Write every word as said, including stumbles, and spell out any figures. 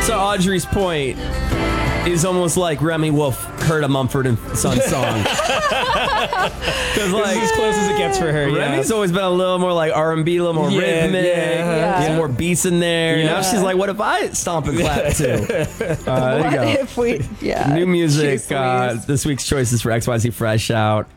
So Audrey's point is almost like Remy Wolf heard a Mumford and Sons song. Because like as close as it gets for her. Remy's yeah. always been a little more like R and B, a little more Yeah, rhythmic, yeah. some more beats in there. Yeah. Now she's like, what if I stomp and clap too? Uh, there you What go. if we? Yeah. New music. Jeez Uh, Louise. this week's choices for X Y Z Fresh out.